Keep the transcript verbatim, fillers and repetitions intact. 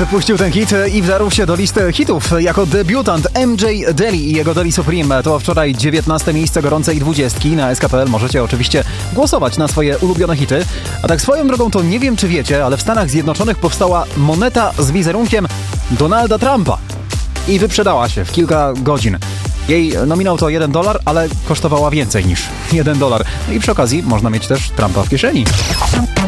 że puścił ten hit i wdarł się do listy hitów jako debiutant M J Deli i jego Deli Supreme. To wczoraj dziewiętnaste miejsce gorącej dwudziestki na S K P L. Możecie oczywiście głosować na swoje ulubione hity. A tak swoją drogą to nie wiem, czy wiecie, ale w Stanach Zjednoczonych powstała moneta z wizerunkiem Donalda Trumpa. I wyprzedała się w kilka godzin. Jej nominał to jeden dolar, ale kosztowała więcej niż jeden dolar. No i przy okazji można mieć też Trumpa w kieszeni.